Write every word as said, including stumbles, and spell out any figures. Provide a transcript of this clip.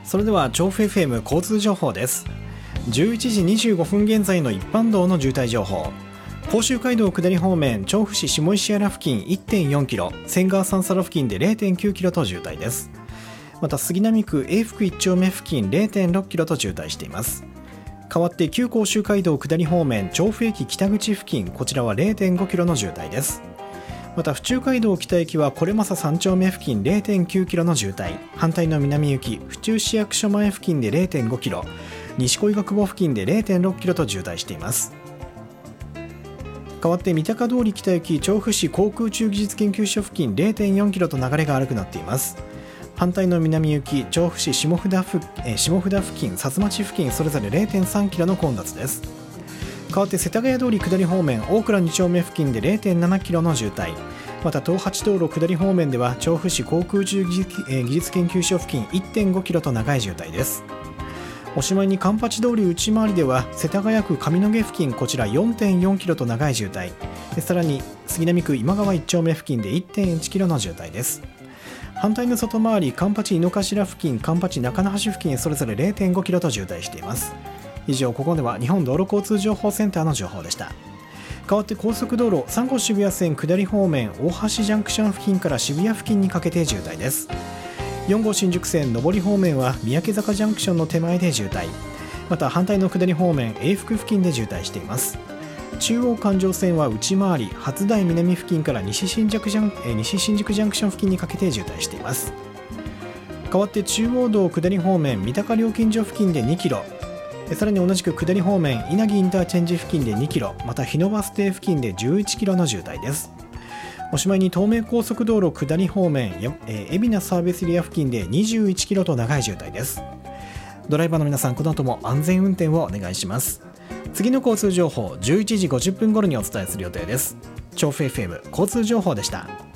それでは調布 エフエム 交通情報です。じゅういちじにじゅうごふん現在の一般道の渋滞情報。甲州街道下り方面、調布市下石原付近 いってんよんキロ、千川三佐路付近で れいてんきゅうキロと渋滞です。また杉並区永福いち丁目付近 れいてんろっキロと渋滞しています。代わって旧甲州街道下り方面、調布駅北口付近、こちらは れいてんごキロの渋滞です。また府中街道北駅は是政さん丁目付近 れいてんきゅうキロの渋滞、反対の南行き府中市役所前付近で れいてんごキロ、西小岩久保付近で れいてんろっキロと渋滞しています。代わって三鷹通り北行き調布市航空宇宙技術研究所付近 れいてんよんキロと流れが悪くなっています。反対の南行き調布市下札付、えー、下札付近薩摩地付近それぞれ れいてんさんキロの混雑です。代わって世田谷通り下り方面大倉に丁目付近で れいてんななキロの渋滞、また東八道路下り方面では調布市航空宇宙技術研究所付近 いってんごキロと長い渋滞です。おしまいに環八通り内回りでは世田谷区上野毛付近こちら よんてんよんキロと長い渋滞で、さらに杉並区今川いち丁目付近で いってんいちキロの渋滞です。反対の外回り環八井の頭付近環八中野橋付近それぞれ れいてんごキロと渋滞しています。以上、ここでは日本道路交通情報センターの情報でした。代わって高速道路さん号渋谷線下り方面大橋ジャンクション付近から渋谷付近にかけて渋滞です。よん号新宿線上り方面は三宅坂ジャンクションの手前で渋滞、また反対の下り方面永福付近で渋滞しています。中央環状線は内回り初台南付近から西新宿ジャン、え西新宿ジャンクション付近にかけて渋滞しています。代わって中央道下り方面三鷹料金所付近でにキロ、さらに同じく下り方面稲城インターチェンジ付近でにキロ、また日野バス停付近でじゅういちキロの渋滞です。おしまいに東名高速道路下り方面海老名サービスエリア付近でにじゅういちキロと長い渋滞です。ドライバーの皆さん、この後も安全運転をお願いします。次の交通情報じゅういちじごじゅっぷん頃にお伝えする予定です。調布 エフエム 交通情報でした。